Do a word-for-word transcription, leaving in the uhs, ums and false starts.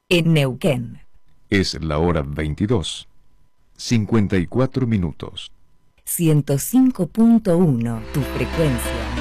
en Neuquén. Es la hora veintidós, cincuenta y cuatro minutos. ciento cinco punto uno, tu frecuencia.